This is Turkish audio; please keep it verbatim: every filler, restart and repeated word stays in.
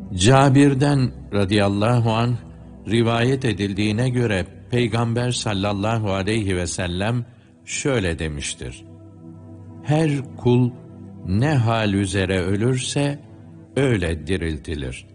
Cabir'den radıyallahu anh rivayet edildiğine göre Peygamber sallallahu aleyhi ve sellem şöyle demiştir: Her kul ne hal üzere ölürse öyle diriltilir.